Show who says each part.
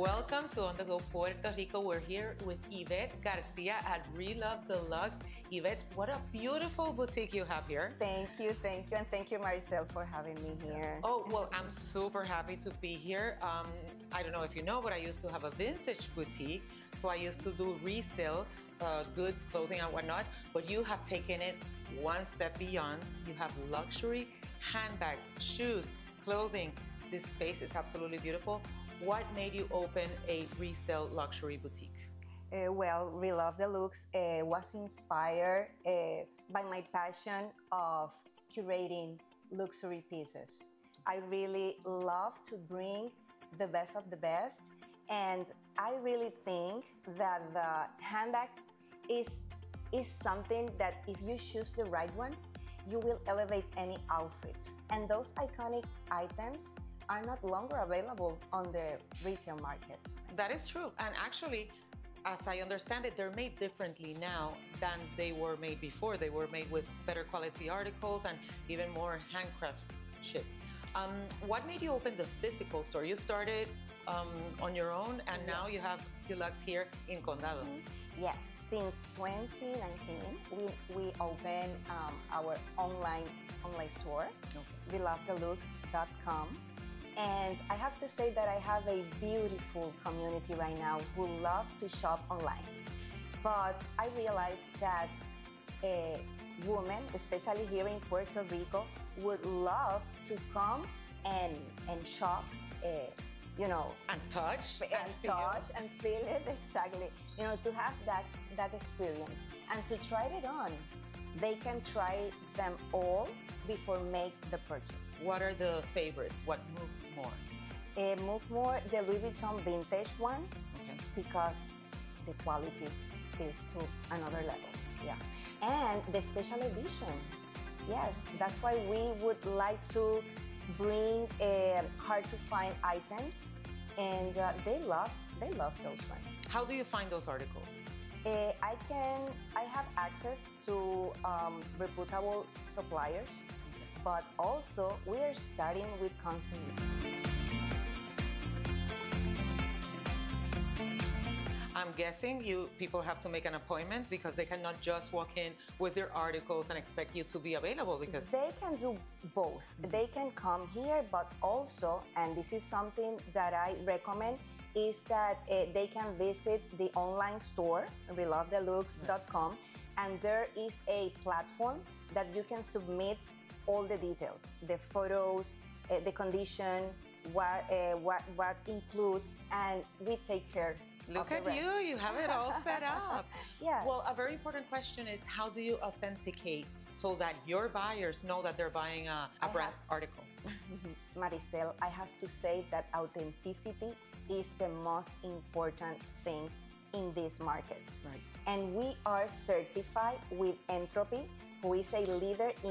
Speaker 1: Welcome to On The Go Puerto Rico. We're here with Yvette Garcia at Relove Deluxe. Yvette, what a beautiful boutique you have here.
Speaker 2: Thank you, and thank you, Maricel, for having me here.
Speaker 1: Oh, well, I'm super happy to be here. I don't know if you know, but I used to have a vintage boutique, so I used to do resale goods, clothing, and whatnot, but you have taken it one step beyond. You have luxury handbags, shoes, clothing. This space is absolutely beautiful. What made you open a resale luxury boutique?
Speaker 2: Well, Relove Deluxe was inspired by my passion of curating luxury pieces. I really love to bring the best of the best, and I really think that the handbag is something that if you choose the right one, you will elevate any outfit. And those iconic items are not longer available on the retail market.
Speaker 1: That is true. And actually, as I understand it, they're made differently now than they were made before. They were made with better quality articles and even more handcraftship. What made you open the physical store? You started on your own, and now you have Deluxe here in Condado.
Speaker 2: Yes, since 2019, we opened our online store, relovedeluxe.com. And I have to say that I have a beautiful community right now who love to shop online. But I realized that women, especially here in Puerto Rico, would love to come and shop,
Speaker 1: and touch
Speaker 2: and feel it, exactly. To have that experience and to try it on. They can try them all before make the purchase.
Speaker 1: What are the favorites? What moves more?
Speaker 2: Move more the Louis Vuitton vintage one, because the quality is to another level. Yeah, and the special edition. Yes, that's why we would like to bring hard to find items, and they love those ones.
Speaker 1: How do you find those articles?
Speaker 2: I have access to reputable suppliers, but also we are starting with consignment.
Speaker 1: I'm guessing people have to make an appointment because they cannot just walk in with their articles and expect you to be available, because
Speaker 2: they can do both. They can come here, but also, and this is something that I recommend, is that they can visit the online store, relovedeluxe.com, and there is a platform that you can submit all the details, the photos, the condition, what includes, and we take care.
Speaker 1: Look at you have it all set up.
Speaker 2: Yeah.
Speaker 1: Well, a very important question is, how do you authenticate so that your buyers know that they're buying a brand article?
Speaker 2: Maricel, I have to say that authenticity is the most important thing in this market.
Speaker 1: Right.
Speaker 2: And we are certified with Entropy, who is a leader in